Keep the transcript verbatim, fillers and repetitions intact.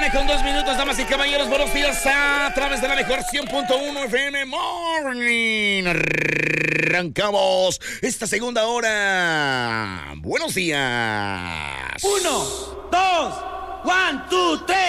con dos minutos, damas y caballeros. Buenos días a través de la mejor cien punto uno F M Morning. Arrancamos esta segunda hora. Buenos días. Uno, dos, one, two, tres.